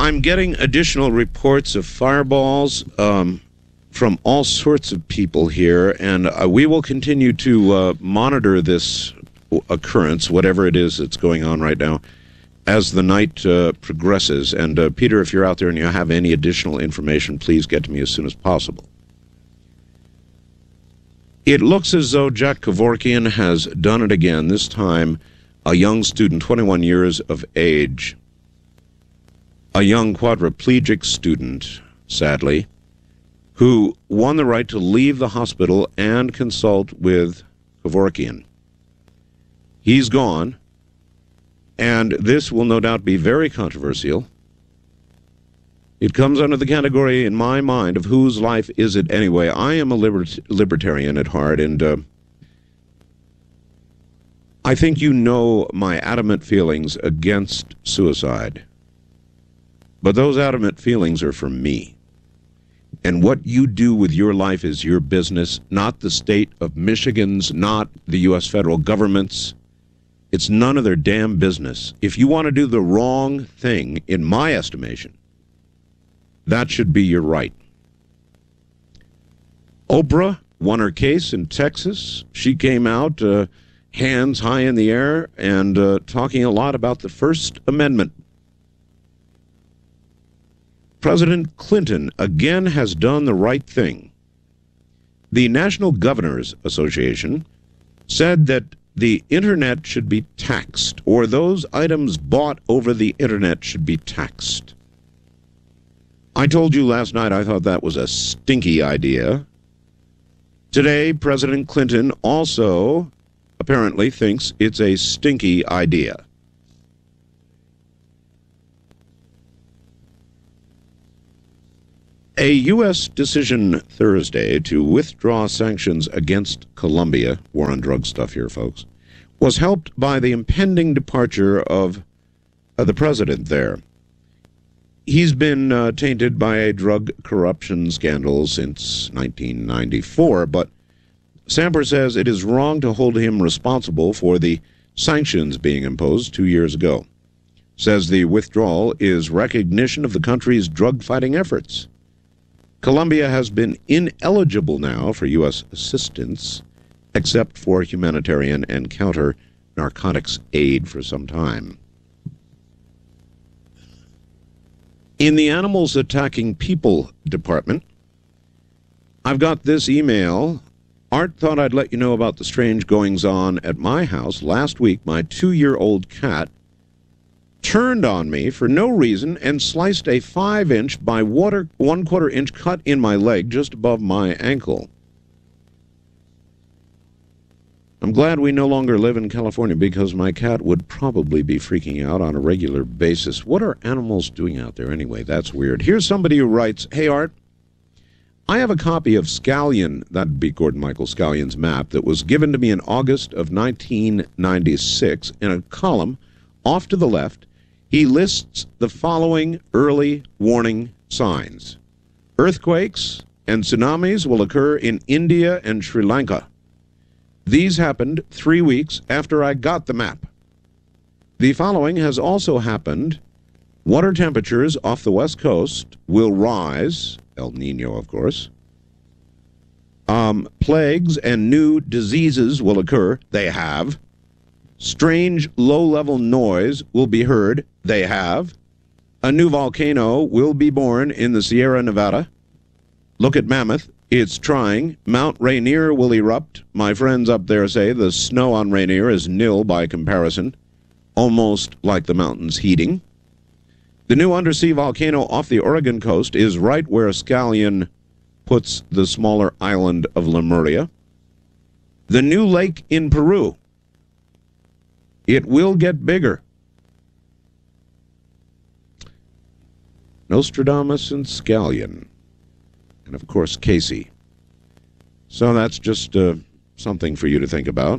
I'm getting additional reports of fireballs from all sorts of people here, and we will continue to monitor this occurrence, whatever it is that's going on right now, as the night progresses. And Peter, if you're out there and you have any additional information, please get to me as soon as possible. It looks as though Jack Kevorkian has done it again, this time a young student, 21 years of age, a young quadriplegic student, sadly, who won the right to leave the hospital and consult with Kevorkian. He's gone, and this will no doubt be very controversial. It comes under the category, in my mind, of whose life is it anyway. I am a libertarian at heart, and I think you know my adamant feelings against suicide. But those adamant feelings are for me. And what you do with your life is your business, not the state of Michigan's, not the U.S. federal government's. It's none of their damn business. If you want to do the wrong thing, in my estimation, that should be your right. Oprah won her case in Texas. She came out hands high in the air and talking a lot about the First Amendment. President Clinton again has done the right thing. The National Governors Association said that the Internet should be taxed, or those items bought over the Internet should be taxed. I told you last night I thought that was a stinky idea. Today, President Clinton also apparently thinks it's a stinky idea. A U.S. decision Thursday to withdraw sanctions against Colombia, war on drug stuff here, folks, was helped by the impending departure of the president there. He's been tainted by a drug corruption scandal since 1994, but Samper says it is wrong to hold him responsible for the sanctions being imposed 2 years ago. Says the withdrawal is recognition of the country's drug-fighting efforts. Colombia has been ineligible now for U.S. assistance, except for humanitarian and counter-narcotics aid for some time. In the Animals Attacking People Department, I've got this email. Art, thought I'd let you know about the strange goings-on at my house. Last week, my 2-year-old cat turned on me for no reason and sliced a 5-inch by 1/4 inch cut in my leg just above my ankle. I'm glad we no longer live in California because my cat would probably be freaking out on a regular basis. What are animals doing out there anyway? That's weird. Here's somebody who writes, "Hey, Art, I have a copy of Scallion," that'd be Gordon Michael Scallion's map, that was given to me in August of 1996. In a column off to the left, he lists the following early warning signs. Earthquakes and tsunamis will occur in India and Sri Lanka. These happened 3 weeks after I got the map. The following has also happened. Water temperatures off the west coast will rise, El Nino, of course. Plagues and new diseases will occur. They have. Strange low-level noise will be heard. They have. A new volcano will be born in the Sierra Nevada. Look at Mammoth. It's trying. Mount Rainier will erupt. My friends up there say the snow on Rainier is nil by comparison, almost like the mountains heating. The new undersea volcano off the Oregon coast is right where Scallion puts the smaller island of Lemuria. The new lake in Peru. It will get bigger. Nostradamus and Scallion. And, of course, Casey. So that's just something for you to think about.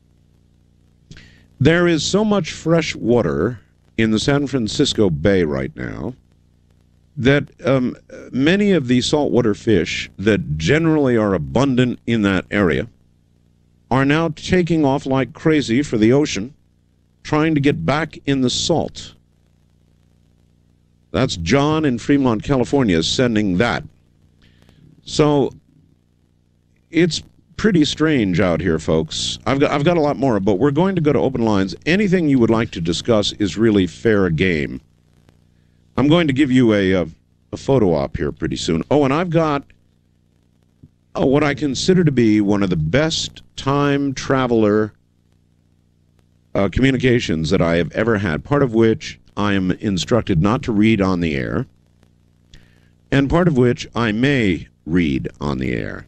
There is so much fresh water in the San Francisco Bay right now that many of the saltwater fish that generally are abundant in that area are now taking off like crazy for the ocean, trying to get back in the salt. That's John in Fremont, California, sending that. So it's pretty strange out here, folks. I've got a lot more, but we're going to go to open lines. Anything you would like to discuss is really fair game. I'm going to give you a photo op here pretty soon. Oh, and I've got what I consider to be one of the best time traveler communications that I have ever had, part of which I am instructed not to read on the air, and part of which I may read on the air.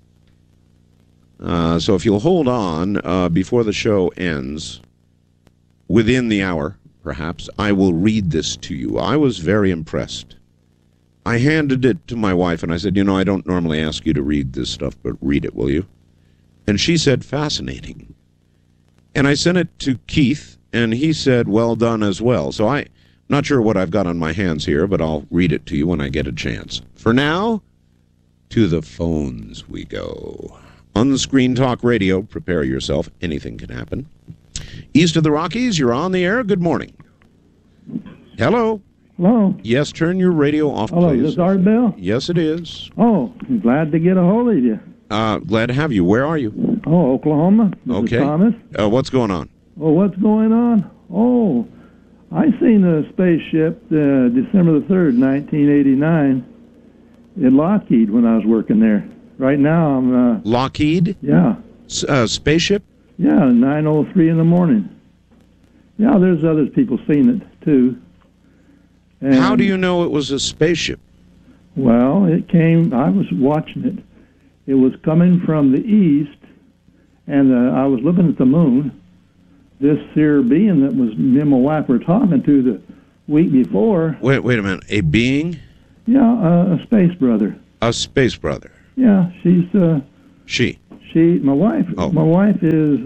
So if you'll hold on before the show ends, within the hour, perhaps, I will read this to you. I was very impressed. I handed it to my wife, and I said, I don't normally ask you to read this stuff, but read it, will you? And she said, fascinating. And I sent it to Keith, and he said, well done as well. So I'm not sure what I've got on my hands here, but I'll read it to you when I get a chance. For now, to the phones we go. On-screen talk radio, prepare yourself. Anything can happen. East of the Rockies, you're on the air. Good morning. Hello. Hello. Yes, turn your radio off, Hello, please. is this Art Bell? Yes, it is. Oh, I'm glad to get a hold of you. Glad to have you. Where are you? Oh, Oklahoma. This Okay. is Thomas. What's going on? Oh, what's going on? Oh, I seen a spaceship December the 3rd, 1989 in Lockheed when I was working there. Right now I'm... Lockheed? Yeah. Spaceship? Yeah, 9:03 in the morning. Yeah, there's other people seen it, too. And, How do you know it was a spaceship? Well, it came... I was watching it. It was coming from the east, and I was looking at the moon. This here being that was me and my wife were talking to the week before... Wait a minute. A being? Yeah, a space brother. A space brother. Yeah, she's... She? My wife. Oh. My wife is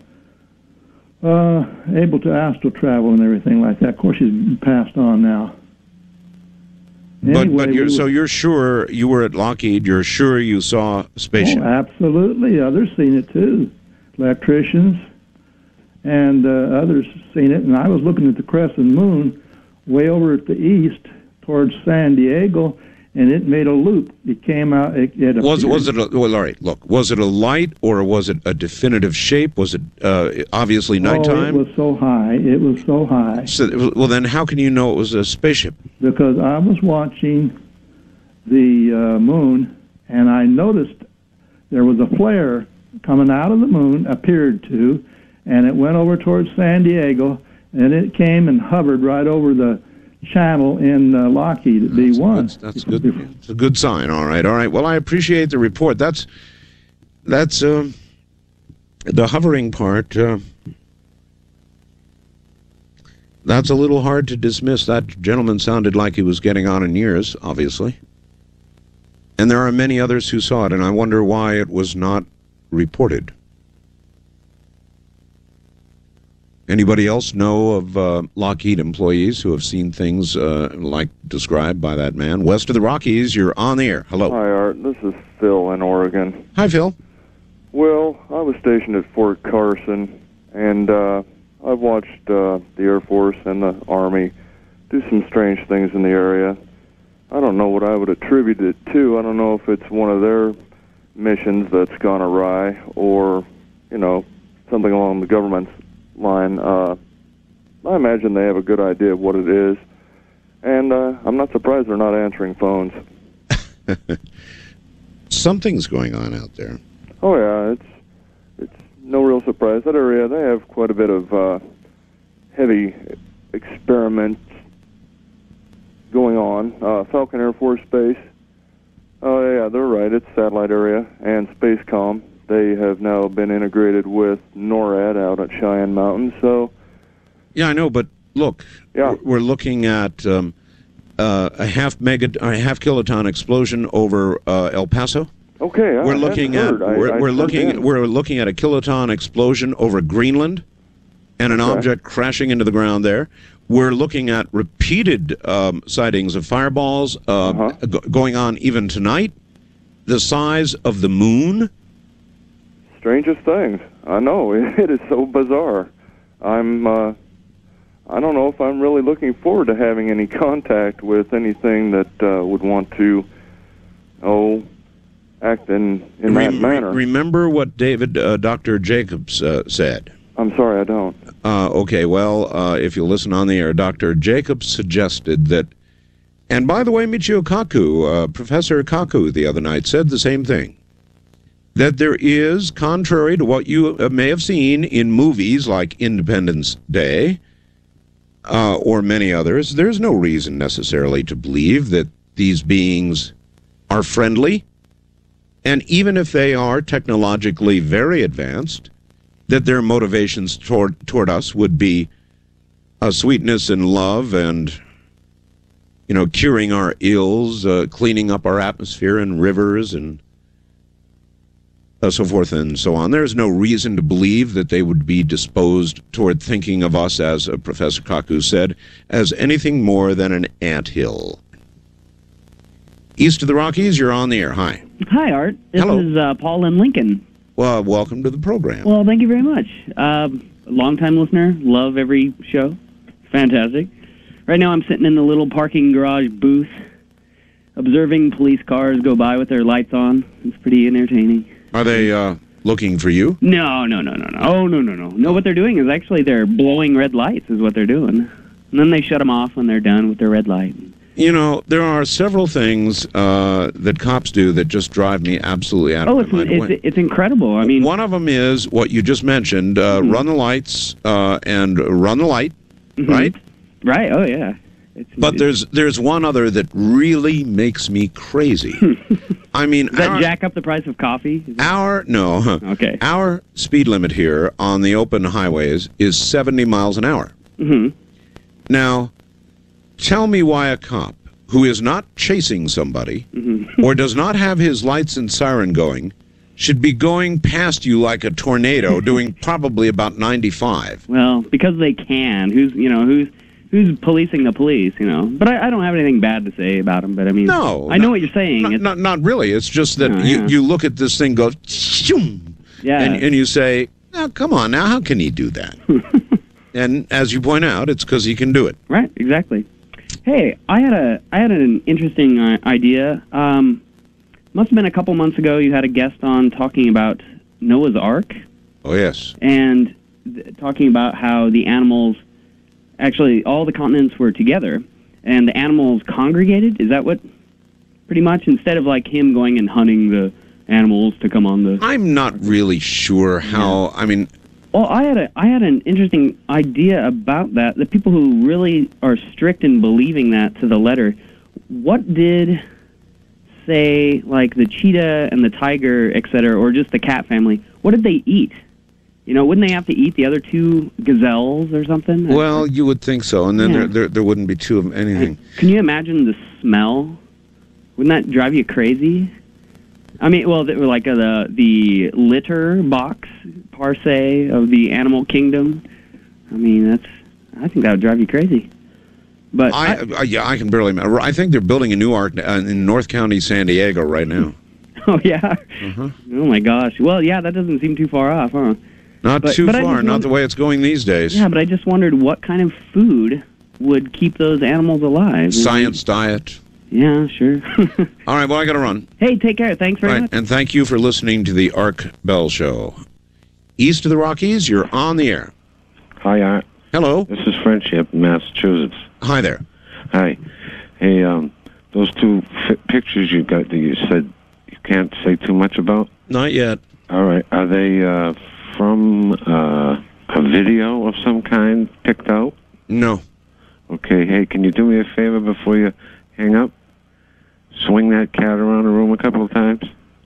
able to astral travel and everything like that. Of course, she's passed on now. Anyway, you're sure you were at Lockheed? You're sure you saw a spaceship? Oh, absolutely. Others seen it too. Electricians and others seen it. And I was looking at the crescent moon way over at the east towards San Diego, and it made a loop. It came out. Was it all right? Look, was it a light or was it a definitive shape? Was it obviously nighttime? Oh, it was so high. It was so high. So, well, then how can you know it was a spaceship? Because I was watching the moon, and I noticed there was a flare coming out of the moon, appeared to, and it went over towards San Diego, and it came and hovered right over the channel in Lockheed at B1. That's good. It's a good sign. All right. Well, I appreciate the report. That's the hovering part. That's a little hard to dismiss. That gentleman sounded like he was getting on in years, obviously. And there are many others who saw it, and I wonder why it was not reported. Anybody else know of Lockheed employees who have seen things like described by that man? West of the Rockies, you're on the air. Hello. Hi, Art. This is Phil in Oregon. Hi, Phil. Well, I was stationed at Fort Carson, and I've watched the Air Force and the Army do some strange things in the area. I don't know what I would attribute it to. I don't know if it's one of their missions that's gone awry or, something along the government's line. I imagine they have a good idea of what it is, and I'm not surprised they're not answering phones. Something's going on out there. Oh yeah, it's no real surprise. That area, they have quite a bit of heavy experiments going on. Falcon Air Force Base. Oh yeah, they're right. It's satellite area and Spacecom. They have now been integrated with NORAD out at Cheyenne Mountain. So, yeah, I know, but look, we're looking at a half kiloton explosion over El Paso. Okay, we're looking at we're looking at a kiloton explosion over Greenland, and an object crashing into the ground there. We're looking at repeated sightings of fireballs going on even tonight. The size of the moon. Strangest things. I know. It is so bizarre. I'm I don't know if I'm really looking forward to having any contact with anything that would want to, act in that manner. Remember what Dr. Jacobs said? I'm sorry, I don't. Okay, well, if you listen on the air, Dr. Jacobs suggested that, and by the way, Michio Kaku, Professor Kaku the other night said the same thing, that there is, contrary to what you may have seen in movies like Independence Day, or many others, there's no reason necessarily to believe that these beings are friendly. And even if they are technologically very advanced, that their motivations toward us would be sweetness and love and, curing our ills, cleaning up our atmosphere and rivers and so forth and so on. There's no reason to believe that they would be disposed toward thinking of us, as Professor Kaku said, as anything more than an anthill. East of the Rockies, you're on the air. Hi. Hi, Art. This Hello. is Paul in Lincoln. Well, welcome to the program. Well, thank you very much. Long-time listener. Love every show. Fantastic. Right now I'm sitting in the little parking garage booth observing police cars go by with their lights on. It's pretty entertaining. Are they looking for you? No. Oh, no. No, what they're doing is actually they're blowing red lights is what they're doing. And then they shut them off when they're done with their red light. There are several things that cops do that just drive me absolutely out of my mind. It's incredible. I mean, one of them is what you just mentioned, run the lights and run the light, right? Right, oh, yeah. But there's one other that really makes me crazy. I mean, does that jack up the price of coffee? Okay. Our speed limit here on the open highways is 70 miles an hour. Mm-hmm. Now, tell me why a cop who is not chasing somebody or does not have his lights and siren going should be going past you like a tornado doing probably about 95. Well, because they can. Who's policing the police, But I don't have anything bad to say about them, but I mean, I know what you're saying. Not really. It's just that you look at this thing go, and you say, oh, come on now, how can he do that? And as you point out, it's because he can do it. Right, exactly. Hey, I had an interesting idea. Must have been a couple months ago. You had a guest on talking about Noah's Ark. Oh yes. And talking about how the animals, actually all the continents were together, and the animals congregated. Is that what? Pretty much, instead of like him going and hunting the animals to come on the. I'm not really sure how. I mean. Well, I had an interesting idea about that. The people who really are strict in believing that to the letter, what did, say, like the cheetah and the tiger, etc., or just the cat family, what did they eat? Wouldn't they have to eat the other two gazelles or something? Well, you would think so, and then there wouldn't be two of anything. Can you imagine the smell? Wouldn't that drive you crazy? I mean, well, like the litter box per se of the animal kingdom. I mean, I think that would drive you crazy. But I can barely remember. I think they're building a new ark in North County, San Diego, right now. Oh yeah. Oh my gosh. Well, yeah, that doesn't seem too far off, huh? Not too far. Not the way it's going these days. Yeah, but I just wondered what kind of food would keep those animals alive. Science diet. Yeah, sure. All right, well, I got to run. Hey, take care. Thanks very much. And thank you for listening to the Ark Bell Show. East of the Rockies, you're on the air. Hi, Art. Hello. This is Friendship in Massachusetts. Hi there. Hi. Hey, those two pictures you got that you said you can't say too much about? Not yet. All right. Are they from a video of some kind picked out? No. Okay. Hey, can you do me a favor before you hang up? Swing that cat around the room a couple of times.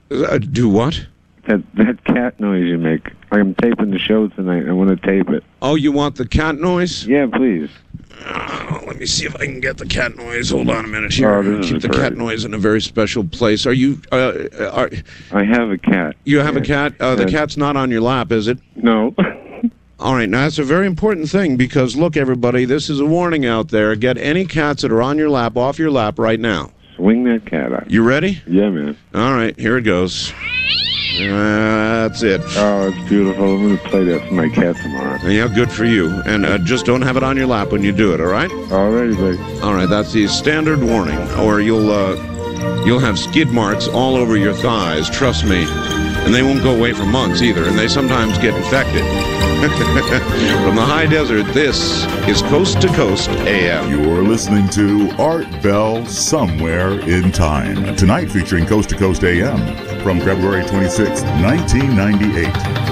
Do what? That cat noise you make. I'm taping the show tonight. I want to tape it. Oh, you want the cat noise? Yeah, please. Let me see if I can get the cat noise. Hold on a minute here. Keep the cat noise in a very special place. Are you... I have a cat. You have a cat? The cat's not on your lap, is it? No. All right, now that's a very important thing because, look, everybody, this is a warning out there. Get any cats that are on your lap off your lap right now. Swing that cat out. You ready? Yeah, man. All right, here it goes. That's it. Oh, it's beautiful. I'm going to play that for my cat tomorrow. Yeah, good for you. And just don't have it on your lap when you do it, all right? All righty, baby. All right, that's the standard warning, or you'll have skid marks all over your thighs, trust me. And they won't go away for months either, and they sometimes get infected. From the high desert, this is Coast to Coast AM. You're listening to Art Bell Somewhere in Time. Tonight featuring Coast to Coast AM from February 26, 1998.